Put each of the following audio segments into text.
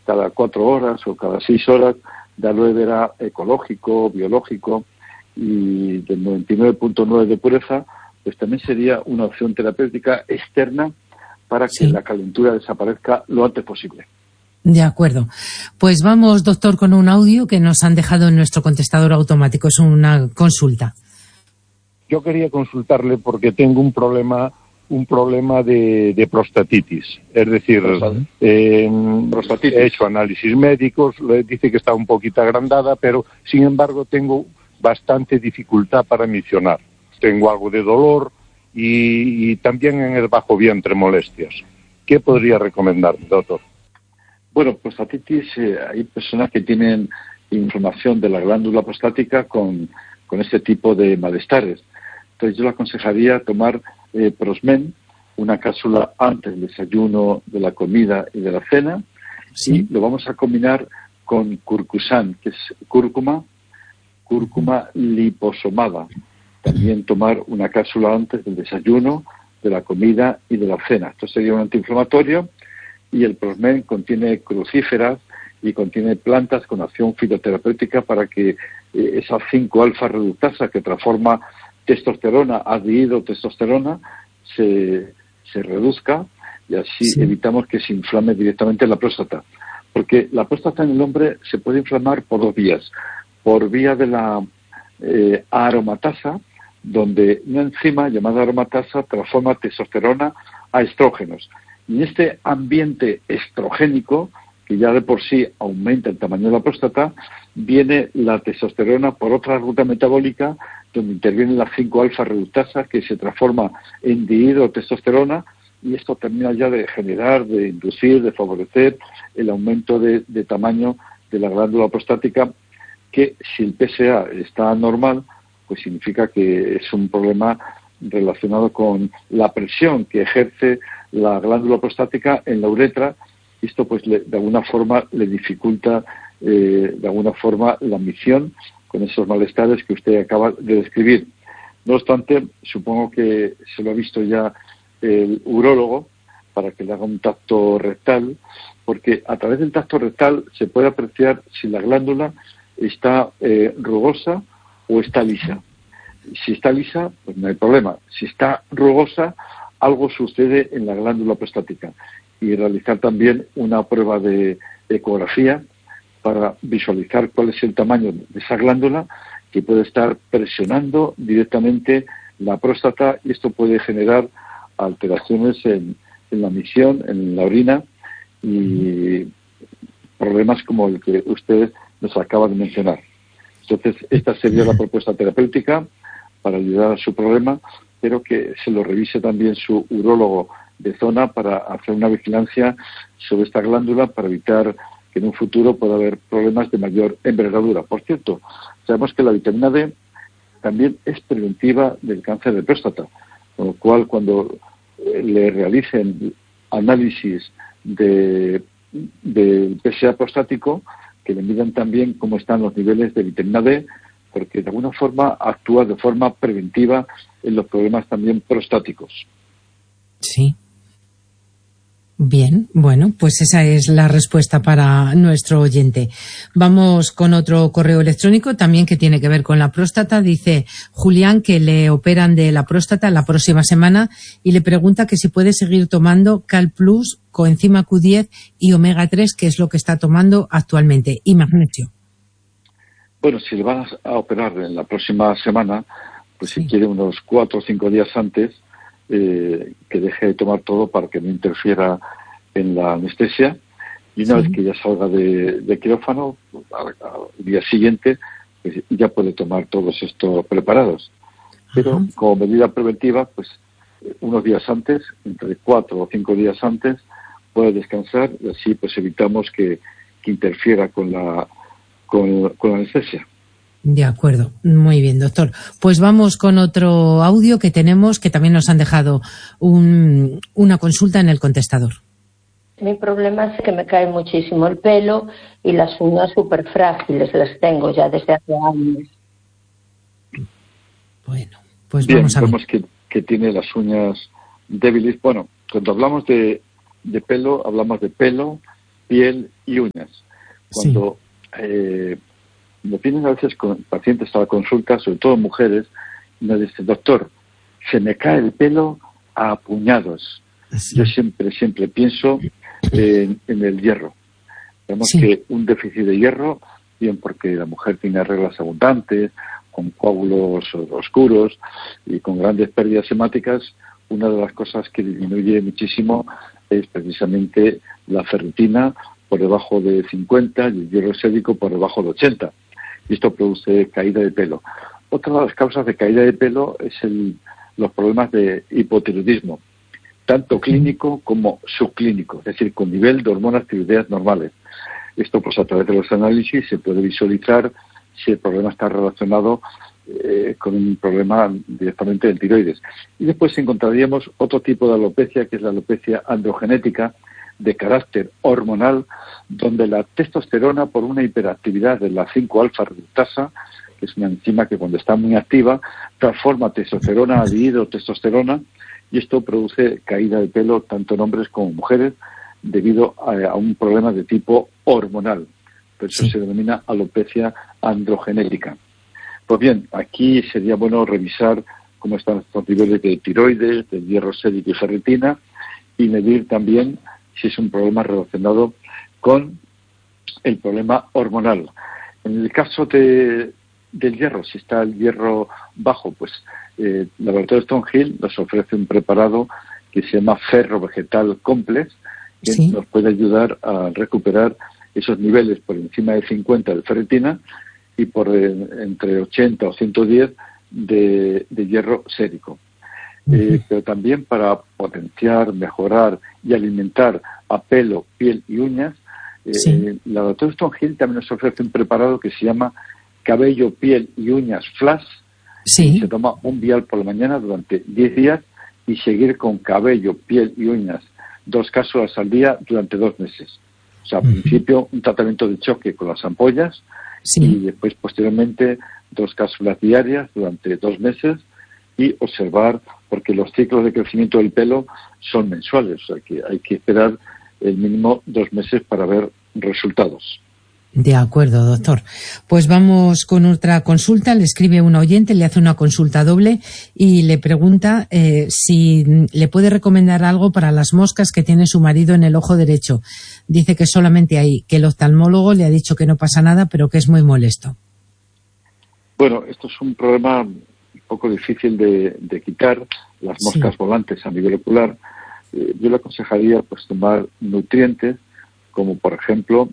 cada 4 horas o cada 6 horas de aloe vera ecológico, biológico y del 99.9 de pureza, pues también sería una opción terapéutica externa para que la calentura desaparezca lo antes posible. De acuerdo. Pues vamos, doctor, con un audio que nos han dejado en nuestro contestador automático. Es una consulta. Yo quería consultarle porque tengo un problema de prostatitis. Es decir, he hecho análisis médicos, le dice que está un poquito agrandada, pero sin embargo tengo bastante dificultad para miccionar. Tengo algo de dolor y también en el bajo vientre molestias. ¿Qué podría recomendar, doctor? Bueno, prostatitis, hay personas que tienen inflamación de la glándula prostática con este tipo de malestares. Entonces yo le aconsejaría tomar Prosmen, una cápsula antes del desayuno, de la comida y de la cena, y lo vamos a combinar con curcusan, que es cúrcuma liposomada. También tomar una cápsula antes del desayuno, de la comida y de la cena. Esto sería un antiinflamatorio, y el Prosmen contiene crucíferas y contiene plantas con acción fitoterapéutica para que esa 5-alfa reductasa que transforma testosterona a dihidrotestosterona se reduzca, y así evitamos que se inflame directamente la próstata. Porque la próstata en el hombre se puede inflamar por 2 vías. Por vía de la aromatasa, donde una enzima llamada aromatasa transforma testosterona a estrógenos. Y en este ambiente estrogénico, que ya de por sí aumenta el tamaño de la próstata, viene la testosterona por otra ruta metabólica, donde interviene la 5-alfa reductasa, que se transforma en dihidrotestosterona, y esto termina ya de generar, de inducir, de favorecer el aumento de tamaño de la glándula prostática, que si el PSA está normal, pues significa que es un problema relacionado con la presión que ejerce la glándula prostática en la uretra. Esto pues de alguna forma le dificulta la micción con esos malestares que usted acaba de describir. No obstante, supongo que se lo ha visto ya el urólogo para que le haga un tacto rectal, porque a través del tacto rectal se puede apreciar si la glándula está rugosa o está lisa. Si está lisa, pues no hay problema. Si está rugosa, algo sucede en la glándula prostática. Y realizar también una prueba de ecografía para visualizar cuál es el tamaño de esa glándula, que puede estar presionando directamente la próstata, y esto puede generar alteraciones en la micción, en la orina, y problemas como el que usted nos acaba de mencionar. Entonces, esta sería la propuesta terapéutica para ayudar a su problema, pero que se lo revise también su urólogo de zona para hacer una vigilancia sobre esta glándula, para evitar que en un futuro pueda haber problemas de mayor envergadura. Por cierto, sabemos que la vitamina D también es preventiva del cáncer de próstata, con lo cual cuando le realicen análisis del PSA prostático, que le midan también cómo están los niveles de vitamina D, porque de alguna forma actúa de forma preventiva en los problemas también prostáticos. Sí. Bien, bueno, pues esa es la respuesta para nuestro oyente. Vamos con otro correo electrónico también que tiene que ver con la próstata. Dice Julián que le operan de la próstata la próxima semana y le pregunta que si puede seguir tomando Cal Plus, coenzima Q10 y omega 3, que es lo que está tomando actualmente, y magnesio. Bueno, si le van a operar en la próxima semana, pues si quiere unos 4 o 5 días antes, que deje de tomar todo para que no interfiera en la anestesia, y una vez que ya salga de quirófano, al día siguiente, pues ya puede tomar todos estos preparados. Pero como medida preventiva, pues unos días antes, entre 4 o 5 días antes, puede descansar, y así pues evitamos que interfiera con la anestesia. De acuerdo, muy bien, doctor. Pues vamos con otro audio que tenemos, que también nos han dejado una consulta en el contestador. Mi problema es que me cae muchísimo el pelo y las uñas súper frágiles, las tengo ya desde hace años. Bueno, pues bien, vamos a ver. Vemos que tiene las uñas débiles. Bueno, cuando hablamos de pelo, hablamos de pelo, piel y uñas. Cuando me vienen a veces con pacientes a la consulta, sobre todo mujeres, y me dicen, doctor, se me cae el pelo a puñados. Sí. Yo siempre pienso en el hierro. Vemos que un déficit de hierro, bien porque la mujer tiene reglas abundantes, con coágulos oscuros y con grandes pérdidas hemáticas, una de las cosas que disminuye muchísimo es precisamente la ferritina por debajo de 50 y el hierro sérico por debajo de 80. Y esto produce caída de pelo. Otra de las causas de caída de pelo es los problemas de hipotiroidismo, tanto clínico como subclínico, es decir, con nivel de hormonas tiroideas normales. Esto, pues a través de los análisis se puede visualizar si el problema está relacionado con un problema directamente del tiroides. Y después encontraríamos otro tipo de alopecia, que es la alopecia androgenética, de carácter hormonal, donde la testosterona, por una hiperactividad de la 5-alfa reductasa, que es una enzima que cuando está muy activa transforma testosterona a dihidrotestosterona, y esto produce caída de pelo tanto en hombres como en mujeres debido a un problema de tipo hormonal. Por eso se denomina alopecia androgenética. Pues bien, aquí sería bueno revisar cómo están estos niveles de tiroides, de hierro sérico y ferritina, y medir también si es un problema relacionado con el problema hormonal. En el caso del hierro, si está el hierro bajo, pues el laboratorio Stonehill nos ofrece un preparado que se llama Ferro Vegetal Complex, que nos puede ayudar a recuperar esos niveles por encima de 50 de ferritina y por entre 80 o 110 de hierro sérico. Pero también para potenciar, mejorar y alimentar a pelo, piel y uñas, el laboratorio Stonehill también nos ofrece un preparado que se llama Cabello, Piel y Uñas Flash. Se toma un vial por la mañana durante 10 días y seguir con cabello, piel y uñas 2 cápsulas al día durante 2 meses. O sea, al principio un tratamiento de choque con las ampollas y después posteriormente 2 cápsulas diarias durante 2 meses y observar, porque los ciclos de crecimiento del pelo son mensuales, o sea que hay que esperar el mínimo 2 meses para ver resultados. De acuerdo, doctor. Pues vamos con otra consulta. Le escribe un oyente, le hace una consulta doble y le pregunta si le puede recomendar algo para las moscas que tiene su marido en el ojo derecho. Dice que solamente hay, que el oftalmólogo le ha dicho que no pasa nada, pero que es muy molesto. Bueno, esto es un problema un poco difícil de quitar, las moscas volantes a nivel ocular. Yo le aconsejaría pues tomar nutrientes como por ejemplo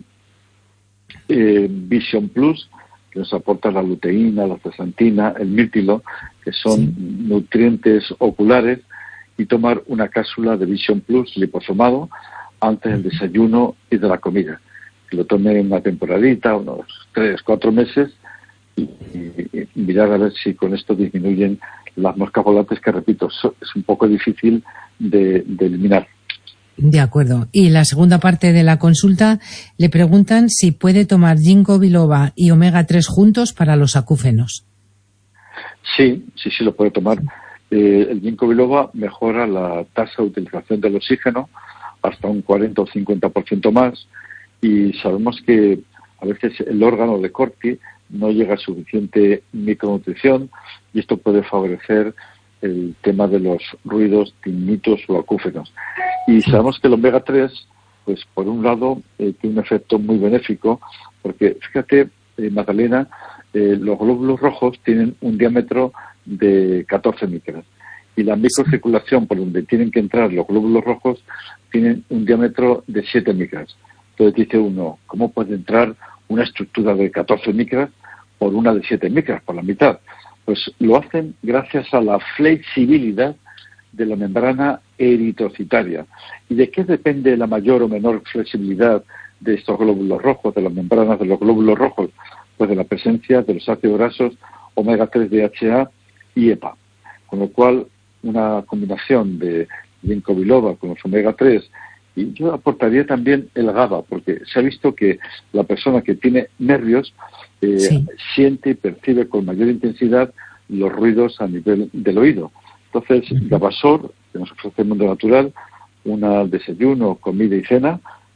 Vision Plus, que nos aporta la luteína, la zeaxantina, el mirtilo, que son nutrientes oculares, y tomar una cápsula de Vision Plus liposomado antes del desayuno y de la comida. Que lo tome una temporadita, unos 3-4 meses, y mirar a ver si con esto disminuyen las moscas volantes, que repito, es un poco difícil de eliminar. De acuerdo. Y la segunda parte de la consulta le preguntan si puede tomar ginkgo biloba y omega 3 juntos para los acúfenos. Sí lo puede tomar. El ginkgo biloba mejora la tasa de utilización del oxígeno hasta un 40 o 50% más, y sabemos que a veces el órgano de Corti no llega a suficiente micronutrición, y esto puede favorecer el tema de los ruidos tinnitus o acúfenos. Y sabemos que el omega 3, pues por un lado, tiene un efecto muy benéfico, porque fíjate, Magdalena, los glóbulos rojos tienen un diámetro de 14 micras, y la microcirculación por donde tienen que entrar los glóbulos rojos tienen un diámetro de 7 micras. Entonces dice uno, ¿cómo puede entrar una estructura de 14 micras por una de 7 micras, por la mitad? Pues lo hacen gracias a la flexibilidad de la membrana eritrocitaria. ¿Y de qué depende la mayor o menor flexibilidad de estos glóbulos rojos, de las membranas de los glóbulos rojos? Pues de la presencia de los ácidos grasos omega 3 DHA y EPA. Con lo cual, una combinación de ginkgo biloba con los omega 3, y yo aportaría también el GABA, porque se ha visto que la persona que tiene nervios siente y percibe con mayor intensidad los ruidos a nivel del oído. Entonces, Gabasor, que nos ofrece el mundo natural, una al desayuno, comida y cena,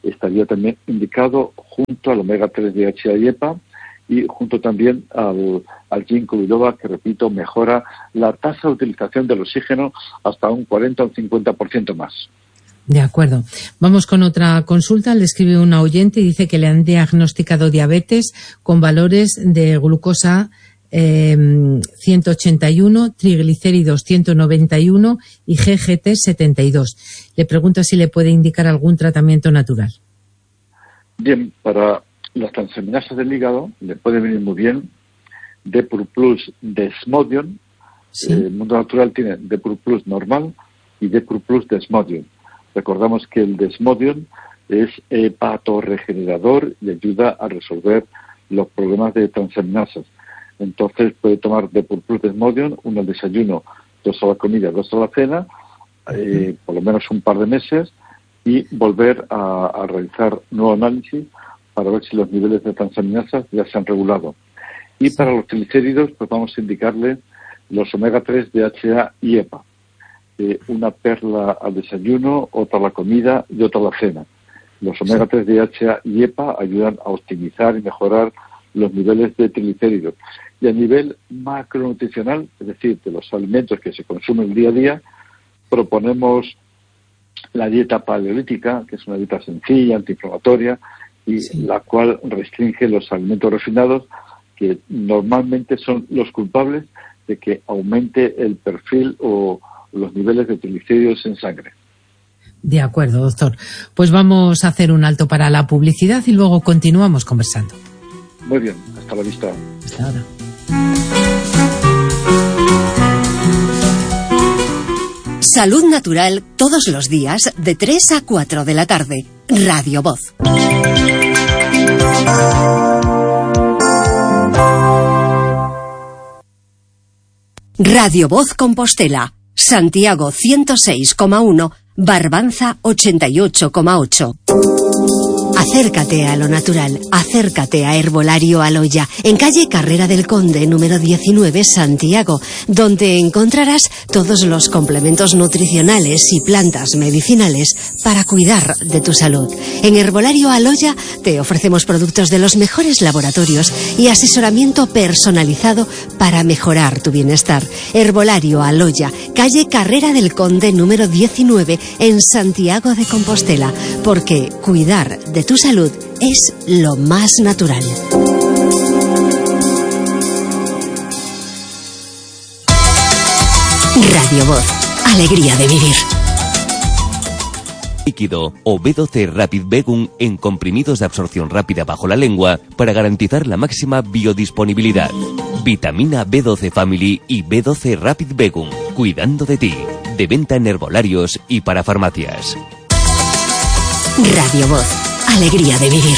estaría también indicado junto al omega 3 DHA y EPA y junto también al ginkgo biloba, que repito, mejora la tasa de utilización del oxígeno hasta un 40 o un 50% más. De acuerdo. Vamos con otra consulta. Le escribe una oyente y dice que le han diagnosticado diabetes con valores de glucosa 181, triglicéridos 191 y GGT 72. Le pregunto si le puede indicar algún tratamiento natural. Bien, para las transaminasas del hígado le puede venir muy bien Depur Plus Desmodium. ¿Sí? El mundo natural tiene Depur Plus normal y Depur Plus Desmodium. Recordamos que el Desmodium es hepatoregenerador y ayuda a resolver los problemas de transaminasas. Entonces puede tomar Depur Plus Desmodium, uno al desayuno, 2 a la comida, 2 a la cena, por lo menos un par de meses, y volver a realizar nuevo análisis para ver si los niveles de transaminasas ya se han regulado. Y para los triglicéridos, pues vamos a indicarle los omega 3 DHA y EPA. Una perla al desayuno, otra a la comida y otra a la cena. Los omega 3 DHA y EPA ayudan a optimizar y mejorar los niveles de triglicéridos. Y a nivel macronutricional, es decir, de los alimentos que se consumen día a día, proponemos la dieta paleolítica, que es una dieta sencilla, antiinflamatoria, y la cual restringe los alimentos refinados, que normalmente son los culpables de que aumente el perfil o los niveles de triglicéridos en sangre. De acuerdo, doctor. Pues vamos a hacer un alto para la publicidad y luego continuamos conversando. Muy bien, hasta la vista. Hasta ahora. Salud Natural todos los días de 3 a 4 de la tarde. Radio Voz. Radio Voz Compostela. Santiago 106,1, Barbanza 88,8. Acércate a lo natural, acércate a Herbolario Aloya, en calle Carrera del Conde, número 19, Santiago, donde encontrarás todos los complementos nutricionales y plantas medicinales para cuidar de tu salud. En Herbolario Aloya te ofrecemos productos de los mejores laboratorios y asesoramiento personalizado para mejorar tu bienestar. Herbolario Aloya, calle Carrera del Conde, número 19, en Santiago de Compostela, porque cuidar de tu salud es lo más natural. Radio Voz, alegría de vivir. Líquido o B12 Rapid Vegum en comprimidos de absorción rápida bajo la lengua para garantizar la máxima biodisponibilidad. Vitamina B12 Family y B12 Rapid Vegum, cuidando de ti. De venta en herbolarios y para farmacias. Radio Voz, alegría de vivir.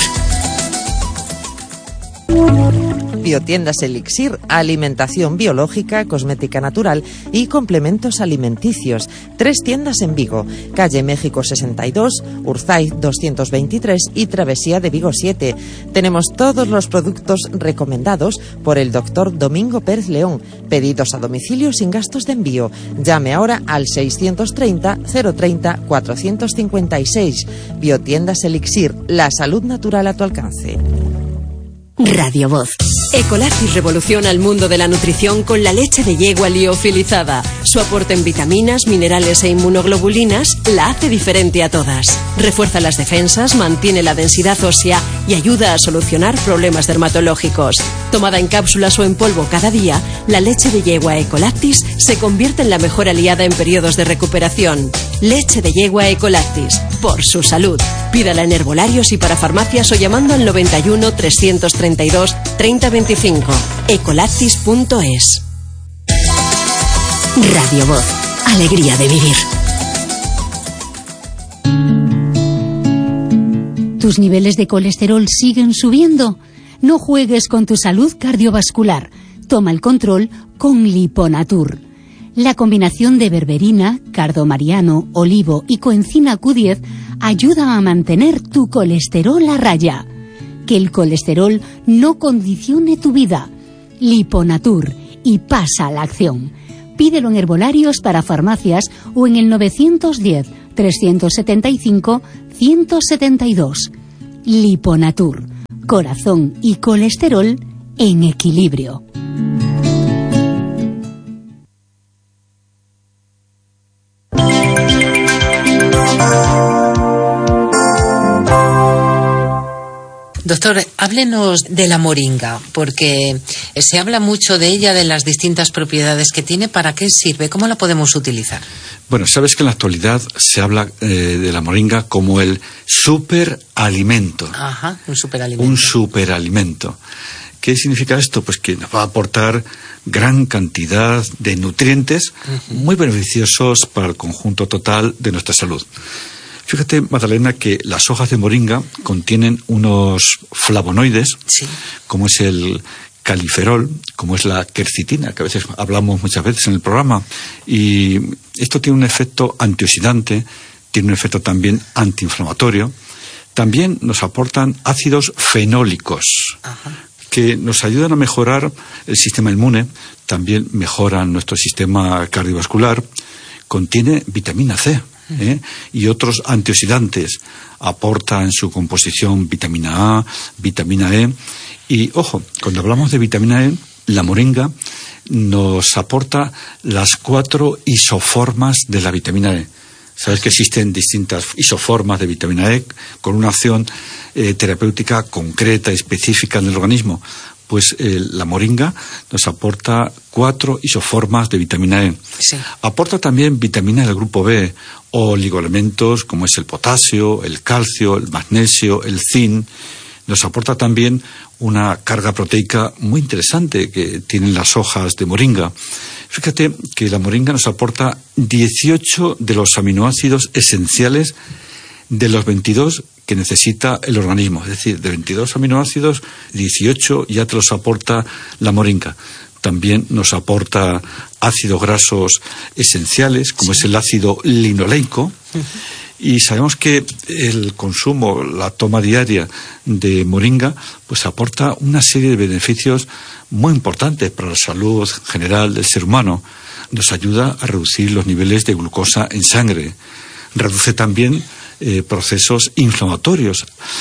Biotiendas Elixir, alimentación biológica, cosmética natural y complementos alimenticios. 3 tiendas en Vigo, calle México 62, Urzaiz 223 y Travesía de Vigo 7. Tenemos todos los productos recomendados por el doctor Domingo Pérez León. Pedidos a domicilio sin gastos de envío. Llame ahora al 630 030 456. Biotiendas Elixir, la salud natural a tu alcance. Radio Voz. Ecolactis revoluciona el mundo de la nutrición con la leche de yegua liofilizada. Su aporte en vitaminas, minerales e inmunoglobulinas la hace diferente a todas. Refuerza las defensas, mantiene la densidad ósea y ayuda a solucionar problemas dermatológicos. Tomada en cápsulas o en polvo cada día, la leche de yegua Ecolactis se convierte en la mejor aliada en periodos de recuperación. Leche de yegua Ecolactis, por su salud. Pídala en herbolarios y para farmacias o llamando al 91 332 3025. Ecolactis.es. Radio Voz, alegría de vivir. ¿Tus niveles de colesterol siguen subiendo? No juegues con tu salud cardiovascular. Toma el control con Liponatur. La combinación de berberina, cardomariano, olivo y coenzima Q10 ayuda a mantener tu colesterol a raya. Que el colesterol no condicione tu vida. Liponatur, y pasa a la acción. Pídelo en herbolarios para farmacias o en el 910 375 172. Liponatur. Corazón y colesterol en equilibrio. Doctor, háblenos de la moringa, porque se habla mucho de ella, de las distintas propiedades que tiene. ¿Para qué sirve? ¿Cómo la podemos utilizar? Bueno, sabes que en la actualidad se habla de la moringa como el superalimento. Ajá, un superalimento. Un superalimento. ¿Qué significa esto? Pues que nos va a aportar gran cantidad de nutrientes muy beneficiosos para el conjunto total de nuestra salud. Fíjate, Magdalena, que las hojas de moringa contienen unos flavonoides, sí, como es el califerol, como es la quercitina, que a veces hablamos muchas veces en el programa, y esto tiene un efecto antioxidante, tiene un efecto también antiinflamatorio. También nos aportan ácidos fenólicos, que nos ayudan a mejorar el sistema inmune, también mejoran nuestro sistema cardiovascular. Contiene vitamina C. Y otros antioxidantes, aporta en su composición vitamina A, vitamina E, y ojo, cuando hablamos de vitamina E, la moringa nos aporta las 4 isoformas de la vitamina E. Sabes que existen distintas isoformas de vitamina E con una acción terapéutica concreta, específica en el organismo. Pues la moringa nos aporta 4 isoformas de vitamina E. Sí. Aporta también vitamina del grupo B, o oligoelementos como es el potasio, el calcio, el magnesio, el zinc. Nos aporta también una carga proteica muy interesante que tienen las hojas de moringa. Fíjate que la moringa nos aporta 18 de los aminoácidos esenciales de los 22 que necesita el organismo. Es decir, de 22 aminoácidos, 18 ya te los aporta la moringa. También nos aporta ácidos grasos esenciales, como es el ácido linoleico. Y sabemos que el consumo, la toma diaria de moringa, pues aporta una serie de beneficios muy importantes para la salud general del ser humano. Nos ayuda a reducir los niveles de glucosa en sangre. Reduce también procesos inflamatorios.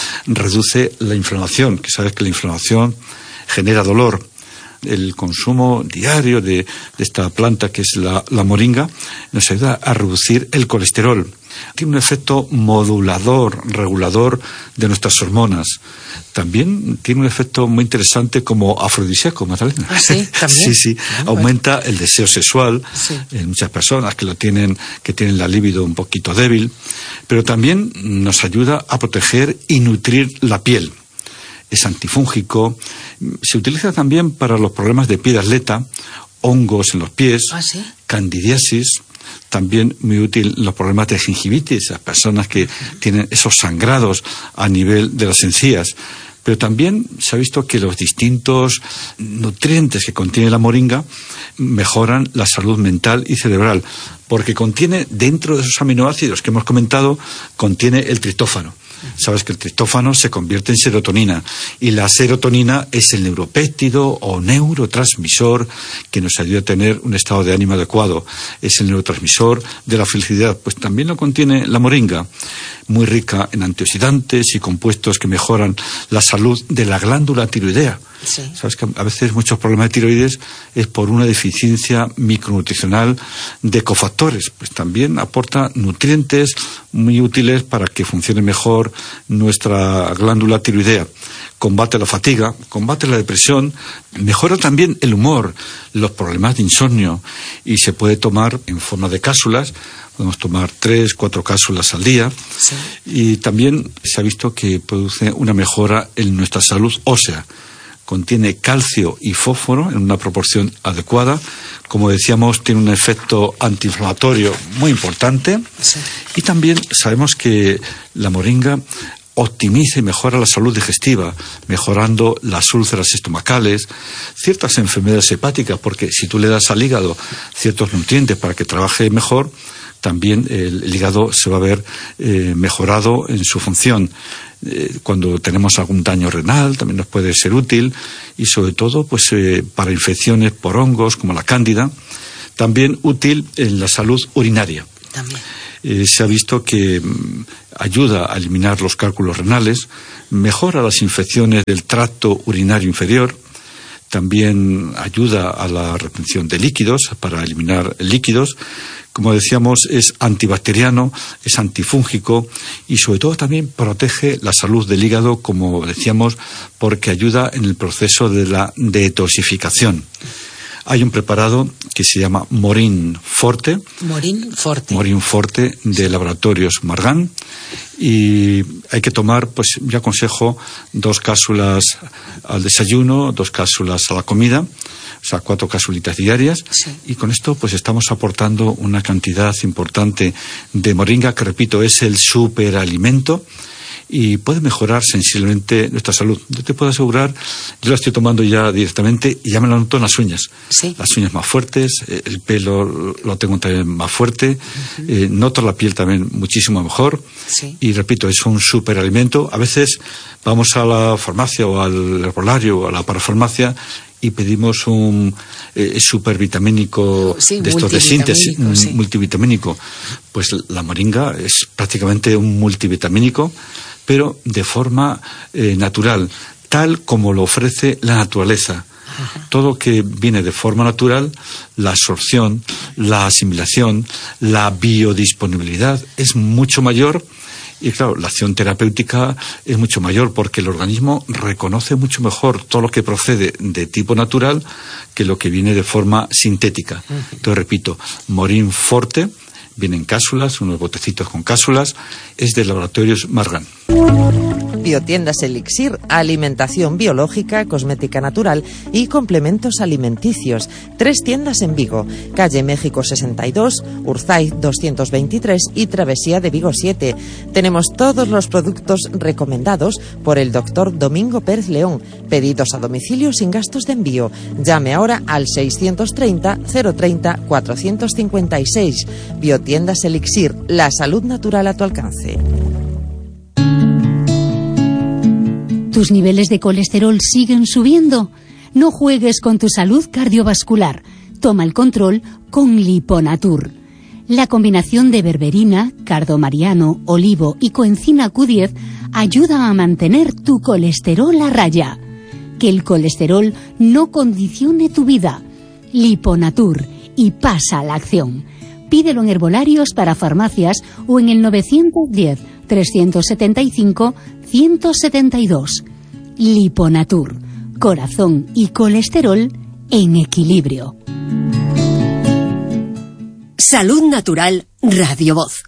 Reduce la inflamación, que sabes que la inflamación genera dolor. El consumo diario de esta planta, que es la moringa, nos ayuda a reducir el colesterol. Tiene un efecto modulador, regulador de nuestras hormonas. También tiene un efecto muy interesante como afrodisíaco, Magdalena. ¿Ah, sí? ¿También? Sí. Aumenta el deseo sexual en muchas personas que tienen la libido un poquito débil. Pero también nos ayuda a proteger y nutrir la piel. Es antifúngico. Se utiliza también para los problemas de pie de atleta, hongos en los pies, candidiasis. También muy útil los problemas de gingivitis, las personas que tienen esos sangrados a nivel de las encías. Pero también se ha visto que los distintos nutrientes que contiene la moringa mejoran la salud mental y cerebral, porque contiene, dentro de esos aminoácidos que hemos comentado, contiene el triptófano. Sabes que el triptófano se convierte en serotonina, y la serotonina es el neuropéptido o neurotransmisor que nos ayuda a tener un estado de ánimo adecuado. Es el neurotransmisor de la felicidad. Pues también lo contiene la moringa, muy rica en antioxidantes y compuestos que mejoran la salud de la glándula tiroidea. Sí. Sabes que a veces muchos problemas de tiroides es por una deficiencia micronutricional de cofactores. Pues también aporta nutrientes muy útiles para que funcione mejor nuestra glándula tiroidea. Combate la fatiga, combate la depresión, mejora también el humor, los problemas de insomnio, y se puede tomar en forma de cápsulas. Podemos tomar 3, 4 cápsulas al día. Sí. Y también se ha visto que produce una mejora en nuestra salud ósea. Contiene calcio y fósforo en una proporción adecuada. Como decíamos, tiene un efecto antiinflamatorio muy importante. Sí. Y también sabemos que la moringa optimiza y mejora la salud digestiva, mejorando las úlceras estomacales, ciertas enfermedades hepáticas, porque si tú le das al hígado ciertos nutrientes para que trabaje mejor, también el hígado se va a ver mejorado en su función. Cuando tenemos algún daño renal también nos puede ser útil, y sobre todo pues para infecciones por hongos como la cándida, también útil en la salud urinaria. También. Se ha visto que ayuda a eliminar los cálculos renales, mejora las infecciones del tracto urinario inferior, también ayuda a la retención de líquidos, para eliminar líquidos. Como decíamos, es antibacteriano, es antifúngico y sobre todo también protege la salud del hígado, como decíamos, porque ayuda en el proceso de la detoxificación. Hay un preparado que se llama Morin Forte. Morin Forte. Morin Forte, de Laboratorios Margan. Y hay que tomar, pues yo aconsejo 2 cápsulas al desayuno, 2 cápsulas a la comida, o sea, 4 cápsulitas diarias. Sí. Y con esto pues estamos aportando una cantidad importante de moringa, que repito, es el superalimento y puede mejorar sensiblemente nuestra salud. Yo te puedo asegurar, yo la estoy tomando ya directamente y ya me la noto en las uñas. Sí. Las uñas más fuertes, el pelo lo tengo también más fuerte, noto la piel también muchísimo mejor. Sí. Y repito, es un superalimento. A veces vamos a la farmacia o al herbolario o a la parafarmacia y pedimos un supervitamínico, sí, de estos de síntesis, sí, multivitamínico. Pues la moringa es prácticamente un multivitamínico, pero de forma natural, tal como lo ofrece la naturaleza. Ajá. Todo que viene de forma natural, la absorción, la asimilación, la biodisponibilidad es mucho mayor. Y claro, la acción terapéutica es mucho mayor porque el organismo reconoce mucho mejor todo lo que procede de tipo natural que lo que viene de forma sintética. Entonces, repito, Morin Forte, vienen cápsulas, unos botecitos con cápsulas, es de Laboratorios Margan. Biotiendas Elixir, alimentación biológica, cosmética natural y complementos alimenticios. 3 tiendas en Vigo, calle México 62, Urzaiz 223 y Travesía de Vigo 7. Tenemos todos los productos recomendados por el doctor Domingo Pérez León. Pedidos a domicilio sin gastos de envío. Llame ahora al 630 030 456. Biotiendas Elixir, la salud natural a tu alcance. ¿Tus niveles de colesterol siguen subiendo? No juegues con tu salud cardiovascular. Toma el control con Liponatur. La combinación de berberina, cardomariano, olivo y coenzima Q10 ayuda a mantener tu colesterol a raya. Que el colesterol no condicione tu vida. Liponatur, y pasa a la acción. Pídelo en herbolarios, para farmacias o en el 910 375 172. Liponatur, corazón y colesterol en equilibrio. Salud Natural, Radio Voz.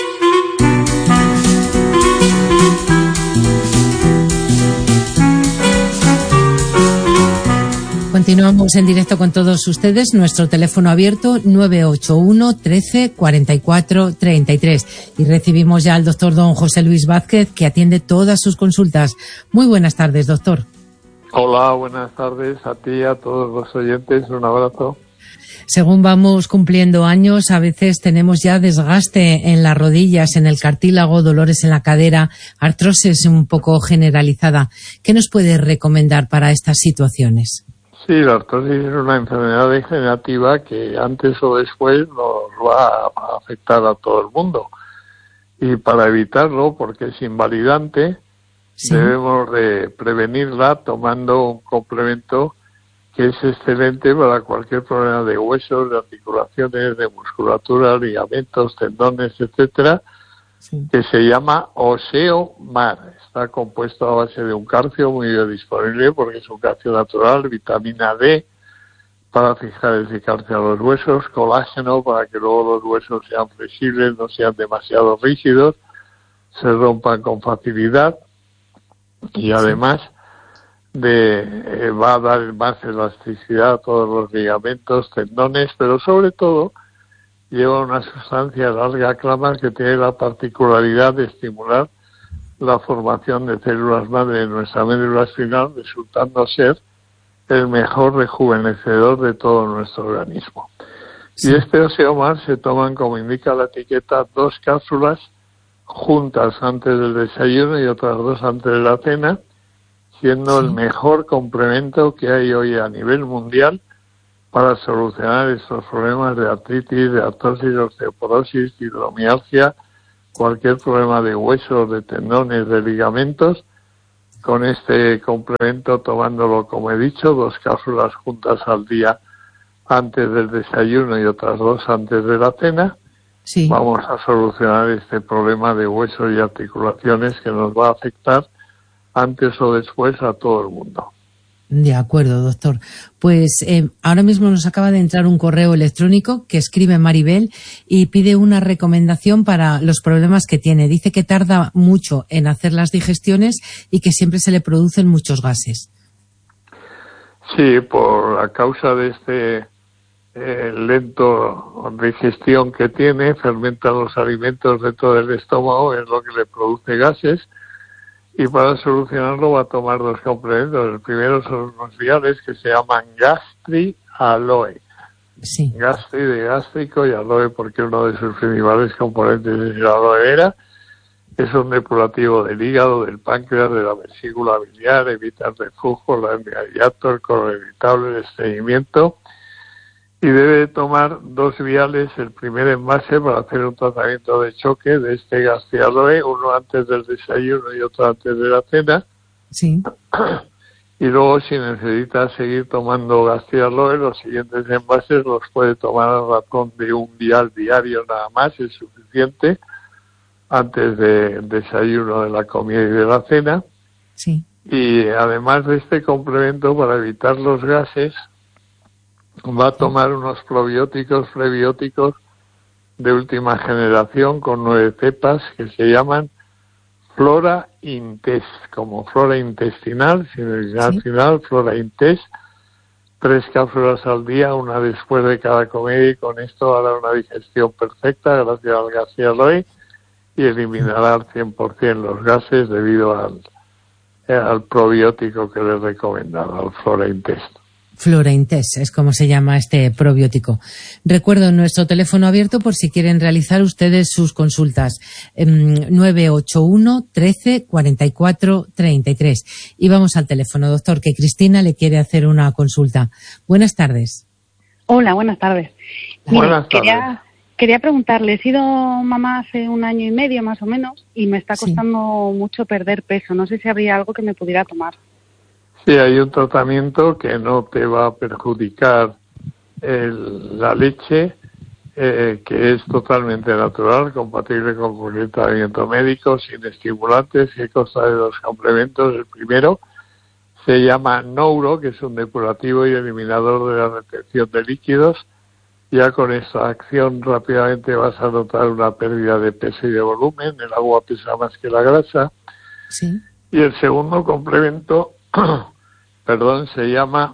Continuamos en directo con todos ustedes. Nuestro teléfono abierto 981 13 44 33. Y recibimos ya al doctor don José Luis Vázquez, que atiende todas sus consultas. Muy buenas tardes, doctor. Hola, buenas tardes a ti y a todos los oyentes. Un abrazo. Según vamos cumpliendo años, a veces tenemos ya desgaste en las rodillas, en el cartílago, dolores en la cadera, artrosis un poco generalizada. ¿Qué nos puede recomendar para estas situaciones? Sí, la artrosis es una enfermedad degenerativa que antes o después nos va a afectar a todo el mundo. Y para evitarlo, porque es invalidante, sí, debemos de prevenirla tomando un complemento que es excelente para cualquier problema de huesos, de articulaciones, de musculatura, ligamentos, tendones, etcétera, sí, que se llama Oseomar. Está compuesto a base de un calcio muy biodisponible porque es un calcio natural, vitamina D para fijar ese calcio a los huesos, colágeno para que luego los huesos sean flexibles, no sean demasiado rígidos, se rompan con facilidad y además va a dar más elasticidad a todos los ligamentos, tendones, pero sobre todo lleva una sustancia larga clama que tiene la particularidad de estimular la formación de células madre en nuestra médula espinal, resultando ser el mejor rejuvenecedor de todo nuestro organismo. Sí. Y este Oseomar se toman, como indica la etiqueta, 2 cápsulas juntas antes del desayuno y otras 2 antes de la cena, siendo sí, el mejor complemento que hay hoy a nivel mundial para solucionar estos problemas de artritis, de artrosis, osteoporosis, fibromialgia, cualquier problema de huesos, de tendones, de ligamentos. Con este complemento, tomándolo, como he dicho, 2 cápsulas juntas al día antes del desayuno y otras 2 antes de la cena, sí, vamos a solucionar este problema de huesos y articulaciones que nos va a afectar antes o después a todo el mundo. De acuerdo, doctor. Pues ahora mismo nos acaba de entrar un correo electrónico que escribe Maribel y pide una recomendación para los problemas que tiene. Dice que tarda mucho en hacer las digestiones y que siempre se le producen muchos gases. Sí, por la causa de este lento digestión que tiene, fermenta los alimentos dentro del estómago, es lo que le produce gases. Y para solucionarlo va a tomar 2 complementos. El primero son unos viales que se llaman Gastri Aloe. Sí. Gastri de gástrico y Aloe porque uno de sus principales componentes es la aloe vera. Es un depurativo del hígado, del páncreas, de la vesícula biliar, evita el reflujo, la hernia de hiato, el colon irritable, el estreñimiento. Y debe tomar 2 viales, el primer envase para hacer un tratamiento de choque de este Gastri Aloe, uno antes del desayuno y otro antes de la cena. Sí. Y luego, si necesita seguir tomando Gastri Aloe, los siguientes envases los puede tomar a razón de 1 vial diario nada más, es suficiente, antes del desayuno, de la comida y de la cena. Sí. Y además de este complemento, para evitar los gases, va a tomar unos probióticos, prebióticos de última generación con 9 cepas que se llaman Flora Intest, como flora intestinal, sin el al final, Flora Intest, 3 cápsulas al día, una después de cada comida, y con esto hará una digestión perfecta gracias al Gastri Aloe y eliminará al 100% los gases debido al probiótico que le he recomendado, al Flora Intest. Flora Intest es como se llama este probiótico. Recuerdo nuestro teléfono abierto por si quieren realizar ustedes sus consultas. 981 13 44 33. Y vamos al teléfono, doctor, que Cristina le quiere hacer una consulta. Buenas tardes. Hola, buenas tardes. Buenas tardes. Quería preguntarle, he sido mamá hace 1 año y medio más o menos y me está costando mucho perder peso. No sé si habría algo que me pudiera tomar. Sí, hay un tratamiento que no te va a perjudicar la leche, que es totalmente natural, compatible con cualquier tratamiento médico, sin estimulantes, que consta de 2 complementos. El primero se llama Nouro, que es un depurativo y eliminador de la retención de líquidos. Ya con esta acción rápidamente vas a notar una pérdida de peso y de volumen. El agua pesa más que la grasa. Sí. Y el segundo complemento se llama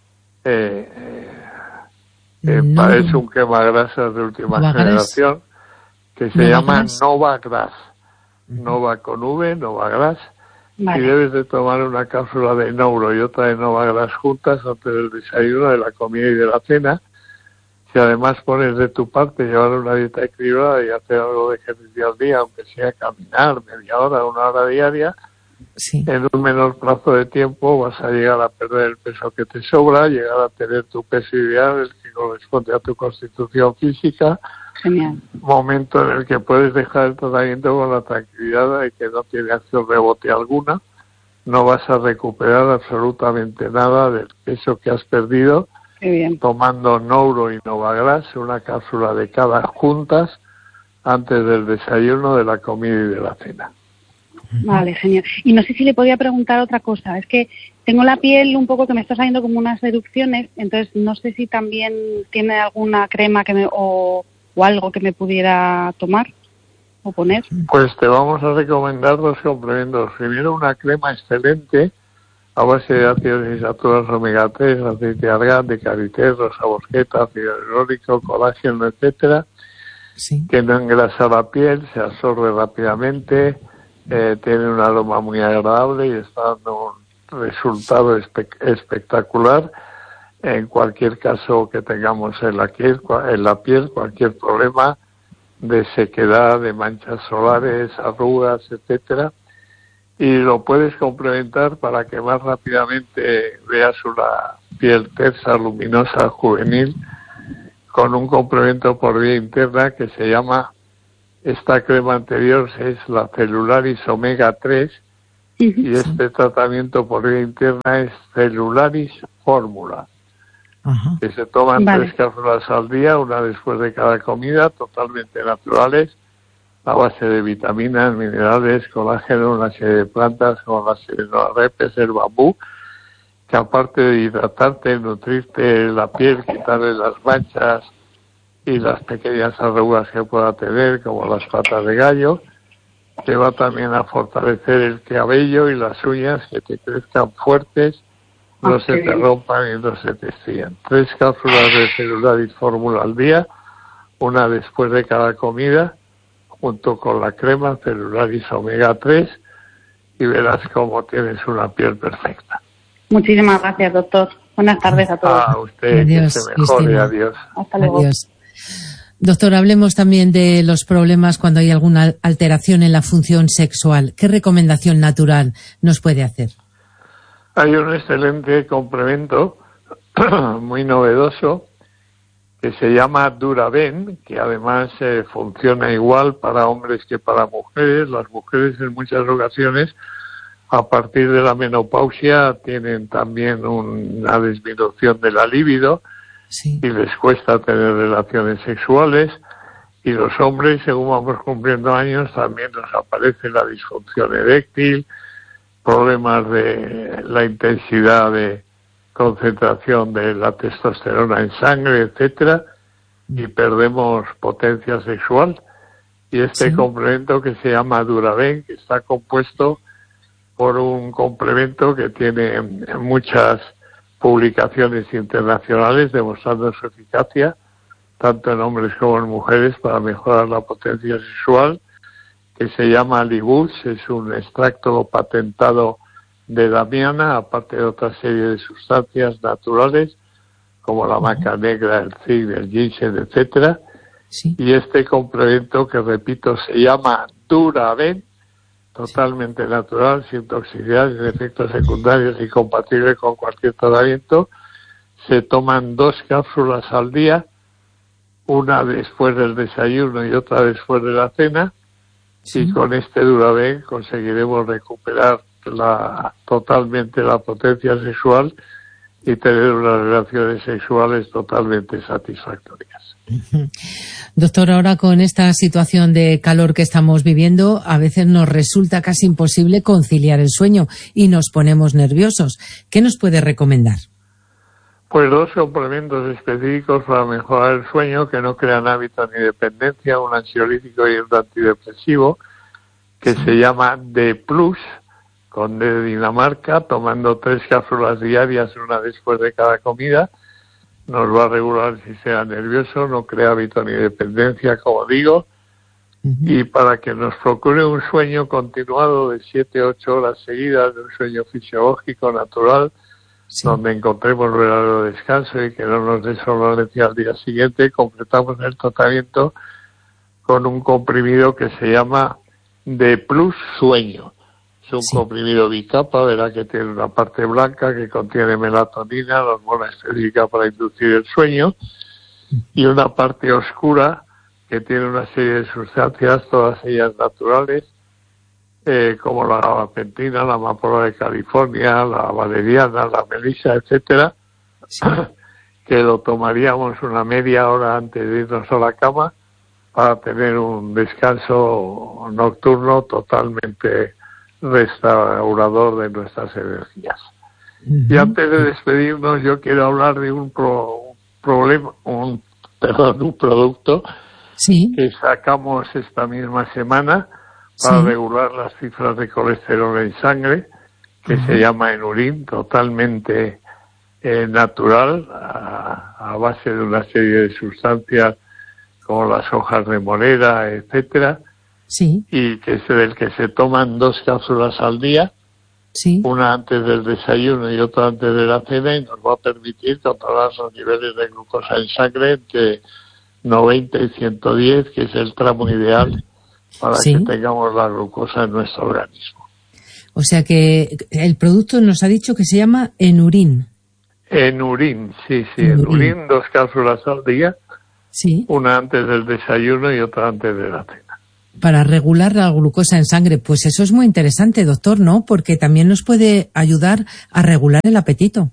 es un quemagrasas de última generación que se llama Novagras. Nova con V, Novagras. Vale. Y debes de tomar una cápsula de Nouro y otra de Novagras juntas antes del desayuno, de la comida y de la cena. Si además pones de tu parte llevar una dieta equilibrada y hacer algo de ejercicio al día, aunque sea caminar media hora, 1 hora diaria, sí, en un menor plazo de tiempo vas a llegar a perder el peso que te sobra, llegar a tener tu peso ideal, el que corresponde a tu constitución física. Genial. Momento en el que puedes dejar el tratamiento con la tranquilidad de que no tiene acción rebote alguna, no vas a recuperar absolutamente nada del peso que has perdido. Qué bien. Tomando Nouro y Novagras, una cápsula de cada juntas antes del desayuno, de la comida y de la cena. Vale, genial. Y no sé si le podía preguntar otra cosa. Es que tengo la piel un poco que me está saliendo como unas erupciones, entonces no sé si también tiene alguna crema o algo que me pudiera tomar o poner. Pues te vamos a recomendar 2 complementos. Primero, una crema excelente a base de ácidos insaturales omega 3, aceite de argán, de karité, rosa bosqueta, ácido hialurónico, colágeno, etcétera, sí, que no engrasa la piel, se absorbe rápidamente, tiene un aroma muy agradable y está dando un resultado espectacular en cualquier caso que tengamos en la piel, cualquier problema de sequedad, de manchas solares, arrugas, etcétera. y lo puedes complementar para que más rápidamente veas una piel tersa, luminosa, juvenil, con un complemento por vía interna que se llama, esta crema anterior es la Celularis Omega 3, y este tratamiento por vía interna es Celularis Fórmula, que se toman 3 cápsulas al día, una después de cada comida, totalmente naturales, a base de vitaminas, minerales, colágeno, una serie de plantas como la serenorrepes, el bambú, que aparte de hidratarte, nutrirte la piel, quitarle las manchas y las pequeñas arrugas que pueda tener, como las patas de gallo, te va también a fortalecer el cabello y las uñas, que te crezcan fuertes, no se te rompan y no se te estrían. 3 cápsulas de Celularis Fórmula al día, una después de cada comida, junto con la crema Celularis Omega 3, y verás cómo tienes una piel perfecta. Muchísimas gracias, doctor. Buenas tardes a todos. A usted, adiós, que se mejore, Cristina. Adiós. Hasta luego. Adiós. Doctor, hablemos también de los problemas cuando hay alguna alteración en la función sexual. ¿Qué recomendación natural nos puede hacer? Hay un excelente complemento, muy novedoso, que se llama Duraben, que además funciona igual para hombres que para mujeres. Las mujeres en muchas ocasiones, a partir de la menopausia, tienen también una disminución de la libido, y les cuesta tener relaciones sexuales, y los hombres, según vamos cumpliendo años, también nos aparece la disfunción eréctil, problemas de la intensidad de concentración de la testosterona en sangre, etcétera, y perdemos potencia sexual. Y este complemento, que se llama Duraben, que está compuesto por un complemento que tiene muchas publicaciones internacionales demostrando su eficacia, tanto en hombres como en mujeres, para mejorar la potencia sexual, que se llama Libus, es un extracto patentado de damiana, aparte de otra serie de sustancias naturales, como la maca negra, el zinc, el ginseng, etcétera. Y este complemento, que repito, se llama Duraben, totalmente natural, sin toxicidad, sin efectos secundarios y compatible con cualquier tratamiento. Se toman 2 cápsulas al día, una después del desayuno y otra después de la cena, y con este Duraben conseguiremos recuperar totalmente la potencia sexual y tener unas relaciones sexuales totalmente satisfactorias. Doctor, ahora con esta situación de calor que estamos viviendo, a veces nos resulta casi imposible conciliar el sueño y nos ponemos nerviosos. ¿Qué nos puede recomendar? Pues 2 complementos específicos para mejorar el sueño, que no crean hábito ni dependencia, un ansiolítico y un antidepresivo, que se llama D+, con D de Dinamarca, tomando 3 cápsulas diarias, una después de cada comida. Nos va a regular el sistema nervioso, no crea hábito ni dependencia, como digo, y para que nos procure un sueño continuado de 7-8 horas seguidas, de un sueño fisiológico, natural, donde encontremos verdadero descanso y que no nos dé somnolencia al día siguiente, completamos el tratamiento con un comprimido que se llama D+ Sueño. Es un comprimido bicapa, verá que tiene una parte blanca que contiene melatonina, la hormona específica para inducir el sueño, y una parte oscura que tiene una serie de sustancias, todas ellas naturales, como la gabapentina, la amapola de California, la valeriana, la melisa, etcétera, que lo tomaríamos una media hora antes de irnos a la cama para tener un descanso nocturno totalmente restaurador de nuestras energías. Y antes de despedirnos, yo quiero hablar de un producto que sacamos esta misma semana para regular las cifras de colesterol en sangre, que se llama Enurin, totalmente natural, a base de una serie de sustancias como las hojas de morera, etcétera, y que es del que se toman 2 cápsulas al día, una antes del desayuno y otra antes de la cena, y nos va a permitir controlar los niveles de glucosa en sangre entre 90 y 110, que es el tramo ideal para que tengamos la glucosa en nuestro organismo. O sea que el producto nos ha dicho que se llama Enurin. Enurin, sí, Enurin, 2 cápsulas al día. Sí. Una antes del desayuno y otra antes de la cena. Para regular la glucosa en sangre, pues eso es muy interesante, doctor, ¿no? Porque también nos puede ayudar a regular el apetito.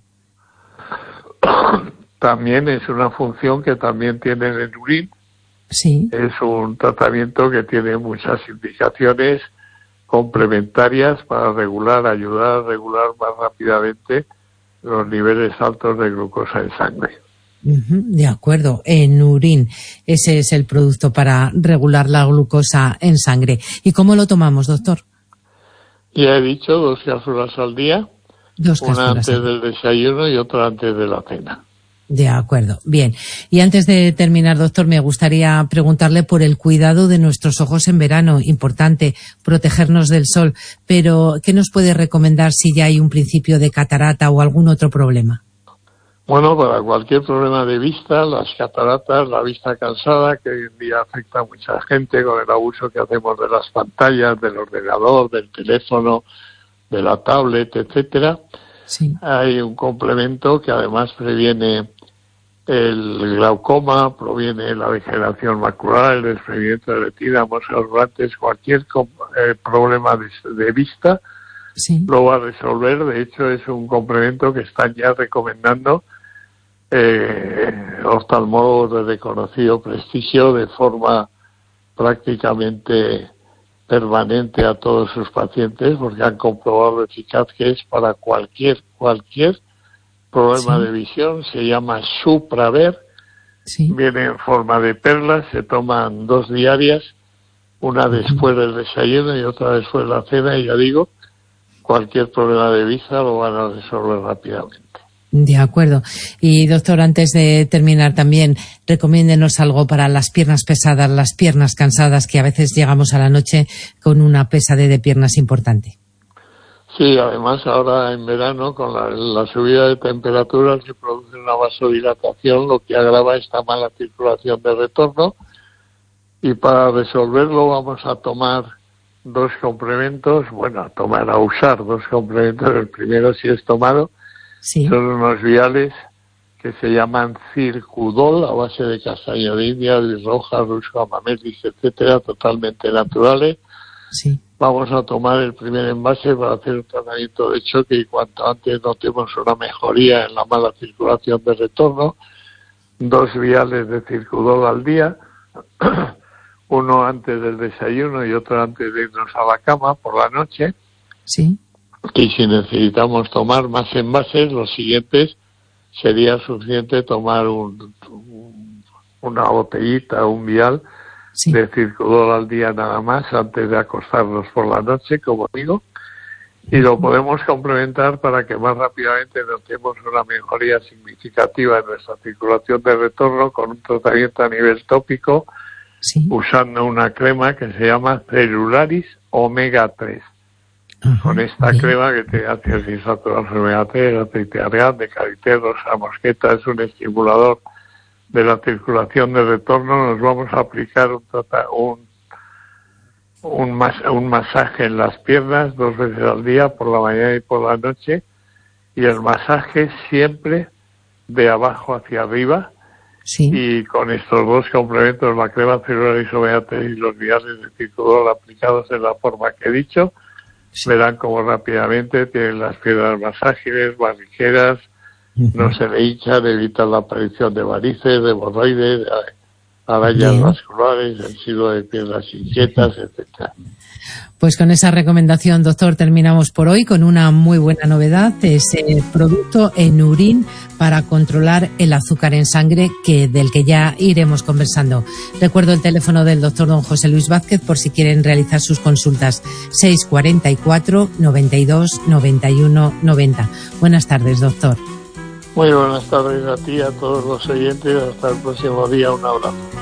También es una función que también tiene el Enurin. Sí. Es un tratamiento que tiene muchas indicaciones complementarias para ayudar a regular más rápidamente los niveles altos de glucosa en sangre. De acuerdo, Enurin, ese es el producto para regular la glucosa en sangre. ¿Y cómo lo tomamos, doctor? Ya he dicho, 2 cápsulas al día, 2 cápsulas una antes del desayuno y otra antes de la cena. De acuerdo, bien. Y antes de terminar, doctor, me gustaría preguntarle por el cuidado de nuestros ojos en verano. Importante, protegernos del sol. Pero, ¿qué nos puede recomendar si ya hay un principio de catarata o algún otro problema? Bueno, para cualquier problema de vista, las cataratas, la vista cansada, que hoy en día afecta a mucha gente con el abuso que hacemos de las pantallas, del ordenador, del teléfono, de la tablet, etcétera. Sí. Hay un complemento que además previene el glaucoma, proviene la degeneración macular, el desprendimiento de retina, moscas volantes, cualquier problema de vista, sí, lo va a resolver. De hecho, es un complemento que están ya recomendando oftalmólogos de reconocido prestigio de forma prácticamente permanente a todos sus pacientes, porque han comprobado lo eficaz que es para cualquier problema sí, de visión. Se llama Supraver, sí, viene en forma de perlas, se toman 2 diarias, una después del desayuno y otra después de la cena, y ya digo, cualquier problema de vista lo van a resolver rápidamente. De acuerdo. Y doctor, antes de terminar también, recomiéndenos algo para las piernas pesadas, las piernas cansadas, que a veces llegamos a la noche con una pesadez de piernas importante. Sí, además ahora en verano con la subida de temperaturas se produce una vasodilatación, lo que agrava esta mala circulación de retorno, y para resolverlo vamos a tomar 2 complementos, a usar 2 complementos. El primero, si es tomado, sí, son unos viales que se llaman Circudol, a base de castaño de India, de roja, rusco, amamelis, etcétera, totalmente naturales. Sí. Vamos a tomar el primer envase para hacer un tratamiento de choque, y cuanto antes notemos una mejoría en la mala circulación de retorno, 2 viales de Circudol al día, uno antes del desayuno y otro antes de irnos a la cama por la noche. Sí. Y si necesitamos tomar más envases, los siguientes sería suficiente tomar una botellita, un vial, sí, de Circudol al día nada más, antes de acostarnos por la noche, como digo, y lo podemos complementar para que más rápidamente notemos una mejoría significativa en nuestra circulación de retorno con un tratamiento a nivel tópico, sí, usando una crema que se llama Celularis Omega 3. Con esta crema, que te hace isótopos omega 3, aceite de argán, de karité, rosa mosqueta, es un estimulador de la circulación de retorno. Nos vamos a aplicar un masaje en las piernas 2 veces al día, por la mañana y por la noche, y el masaje siempre de abajo hacia arriba. Sí. Y con estos 2 complementos, la crema Celularis Omega 3 y los viales de Circudol aplicados en la forma que he dicho, sí, verán como rápidamente tienen las piernas más ágiles, más ligeras, no se le hinchan, evitan la aparición de varices, de hemorroides, de arañas vasculares, el signo de piernas inquietas, etcétera. Pues con esa recomendación, doctor, terminamos por hoy con una muy buena novedad, ese producto Enurin para controlar el azúcar en sangre, del que ya iremos conversando. Recuerdo el teléfono del doctor don José Luis Vázquez por si quieren realizar sus consultas, 644 92 91 90. Buenas tardes, doctor. Muy buenas tardes a ti y a todos los oyentes. Hasta el próximo día. Un abrazo.